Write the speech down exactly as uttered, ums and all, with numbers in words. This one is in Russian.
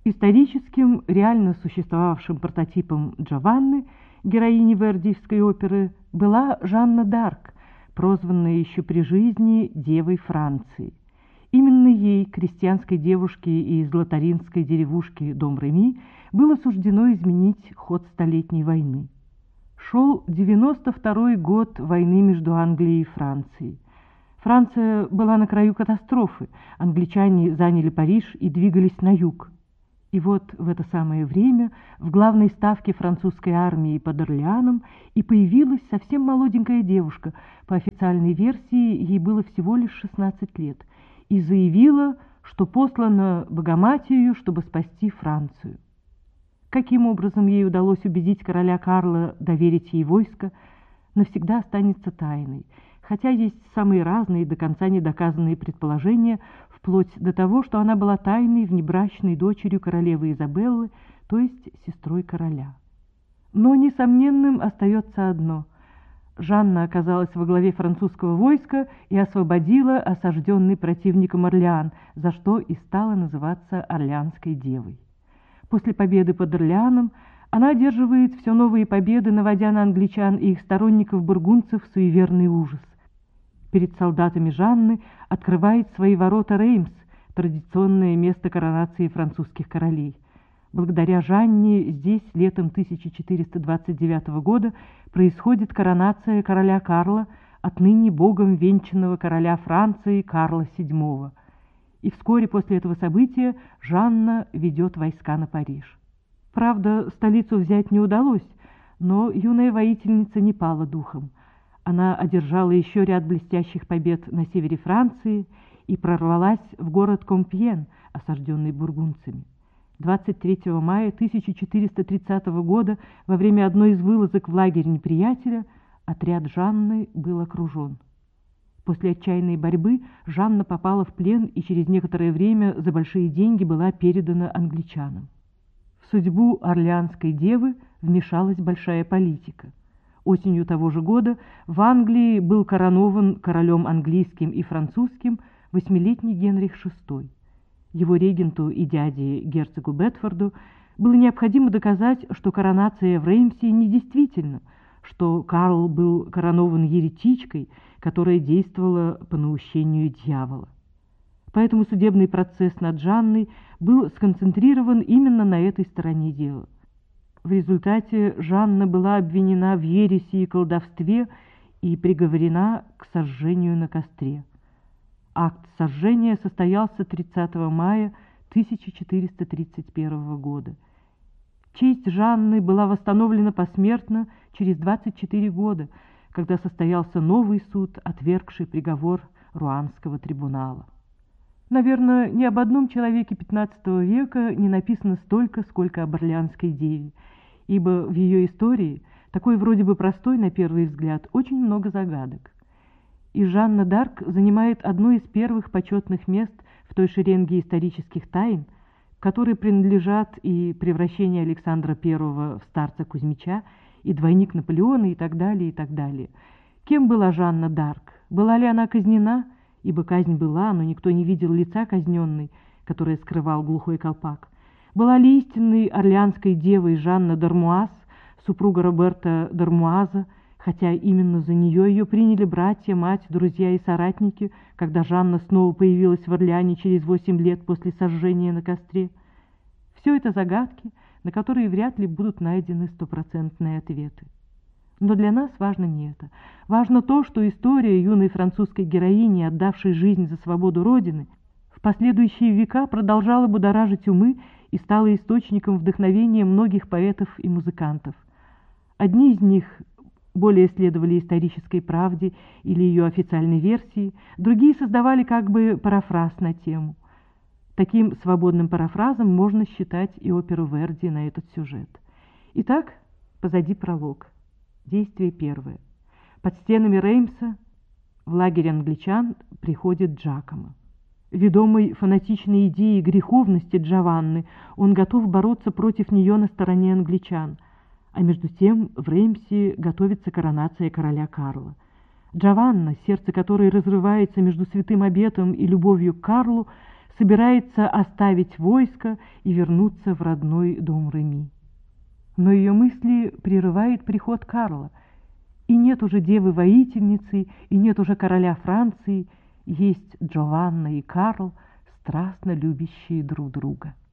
Историческим, реально существовавшим прототипом Джованны, героини вердиевской оперы, была Жанна д'Арк, прозванная еще при жизни Девой Франции. Именно ей, крестьянской девушке из лотаринской деревушки Дом-Реми, было суждено изменить ход Столетней войны. Шел девяносто второй год войны между Англией и Францией. Франция была на краю катастрофы, англичане заняли Париж и двигались на юг. И вот в это самое время в главной ставке французской армии под Орлеаном и появилась совсем молоденькая девушка, по официальной версии ей было всего лишь шестнадцать лет, и заявила, что послана Богоматерью, чтобы спасти Францию. Каким образом ей удалось убедить короля Карла доверить ей войско, навсегда останется тайной, хотя есть самые разные до конца недоказанные предположения, вплоть до того, что она была тайной внебрачной дочерью королевы Изабеллы, то есть сестрой короля. Но несомненным остается одно: Жанна оказалась во главе французского войска и освободила осажденный противником Орлеан, за что и стала называться Орлеанской девой. После победы под Орлеаном она одерживает все новые победы, наводя на англичан и их сторонников-бургундцев суеверный ужас. Перед солдатами Жанны открывает свои ворота Реймс, традиционное место коронации французских королей. Благодаря Жанне здесь летом тысяча четыреста двадцать девятого года происходит коронация короля Карла, отныне богом венчанного короля Франции Карла седьмого. И вскоре после этого события Жанна ведет войска на Париж. Правда, столицу взять не удалось, но юная воительница не пала духом. Она одержала еще ряд блестящих побед на севере Франции и прорвалась в город Компьен, осажденный бургундцами. двадцать третьего мая тысяча четыреста тридцатого года во время одной из вылазок в лагерь неприятеля отряд Жанны был окружен. После отчаянной борьбы Жанна попала в плен и через некоторое время за большие деньги была передана англичанам. В судьбу Орлеанской девы вмешалась большая политика. Осенью того же года в Англии был коронован королем английским и французским восьмилетний Генрих шестой. Его регенту и дяде герцогу Бетфорду было необходимо доказать, что коронация в Реймсе недействительна, что Карл был коронован еретичкой, которая действовала по наущению дьявола. Поэтому судебный процесс над Жанной был сконцентрирован именно на этой стороне дела. В результате Жанна была обвинена в ереси и колдовстве и приговорена к сожжению на костре. Акт сожжения состоялся тридцатого мая тысяча четыреста тридцать первого года. Честь Жанны была восстановлена посмертно через двадцать четыре года, когда состоялся новый суд, отвергший приговор Руанского трибунала. Наверное, ни об одном человеке пятнадцатого века не написано столько, сколько об Орлеанской деве, ибо в ее истории, такой вроде бы простой на первый взгляд, очень много загадок. И Жанна д'Арк занимает одно из первых почетных мест в той шеренге исторических тайн, которые принадлежат и превращение Александра Первого в старца Кузьмича, и двойник Наполеона, и так далее, и так далее. Кем была Жанна д'Арк? Была ли она казнена? Ибо казнь была, но никто не видел лица казненной, которое скрывал глухой колпак. Была ли истинной орлеанской девой Жанна д'Армуаз, супруга Роберта д'Армуаза, хотя именно за нее ее приняли братья, мать, друзья и соратники, когда Жанна снова появилась в Орлеане через восемь лет после сожжения на костре? Все это загадки, на которые вряд ли будут найдены стопроцентные ответы. Но для нас важно не это. Важно то, что история юной французской героини, отдавшей жизнь за свободу Родины, в последующие века продолжала будоражить умы и стала источником вдохновения многих поэтов и музыкантов. Одни из них более следовали исторической правде или ее официальной версии, другие создавали как бы парафраз на тему. Таким свободным парафразом можно считать и оперу Верди на этот сюжет. Итак, позади пролог. Действие первое. Под стенами Реймса в лагерь англичан приходит Джакомо. Ведомый фанатичной идеей греховности Джованны, он готов бороться против нее на стороне англичан. А между тем в Реймсе готовится коронация короля Карла. Джованна, сердце которой разрывается между святым обетом и любовью к Карлу, собирается оставить войско и вернуться в родной дом Реми. Но ее мысли прерывает приход Карла, и нет уже девы-воительницы, и нет уже короля Франции, есть Джованна и Карл, страстно любящие друг друга.